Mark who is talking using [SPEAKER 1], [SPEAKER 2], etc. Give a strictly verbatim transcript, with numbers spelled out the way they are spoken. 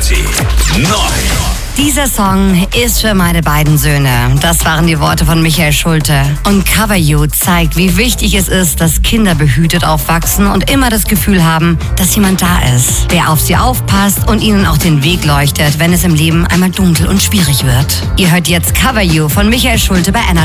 [SPEAKER 1] Energy neu.
[SPEAKER 2] Dieser Song ist für meine beiden Söhne. Das waren die Worte von Michael Schulte. Und Cover You zeigt, wie wichtig es ist, dass Kinder behütet aufwachsen und immer das Gefühl haben, dass jemand da ist, der auf sie aufpasst und ihnen auch den Weg leuchtet, wenn es im Leben einmal dunkel und schwierig wird. Ihr hört jetzt Cover You von Michael Schulte bei Energy.